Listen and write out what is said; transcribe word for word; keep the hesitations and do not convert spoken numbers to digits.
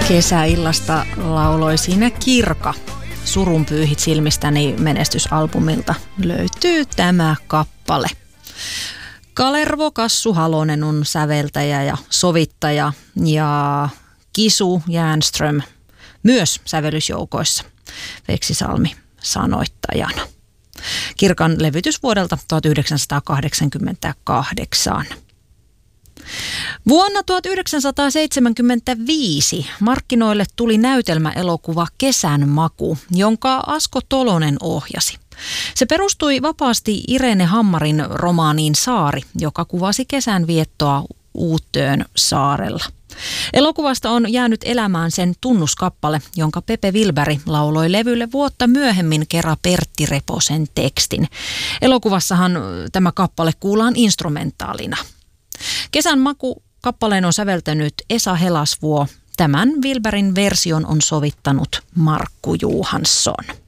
Kesäillasta lauloi siinä Kirka. Surun pyyhit silmistäni -menestysalbumilta löytyy tämä kappale. Kalervo Kassu Halonen on säveltäjä ja sovittaja ja Kisu Järnström myös sävellysjoukoissa. Veksi Salmi sanoittajana. Kirkan levytys vuodelta tuhatyhdeksänsataakahdeksankymmentäkahdeksan. Vuonna tuhatyhdeksänsataaseitsemänkymmentäviisi markkinoille tuli näytelmäelokuva Kesän maku, jonka Asko Tolonen ohjasi. Se perustui vapaasti Irene Hammarin romaaniin Saari, joka kuvasi kesänviettoa Uuttöön saarella. Elokuvasta on jäänyt elämään sen tunnuskappale, jonka Pepe Wilberg lauloi levylle vuotta myöhemmin kerran Pertti Reposen tekstin. Elokuvassahan tämä kappale kuullaan instrumentaalina. Kesän maku -kappaleen on säveltänyt Esa Helasvuo. Tämän Wilbergin version on sovittanut Markku Johansson.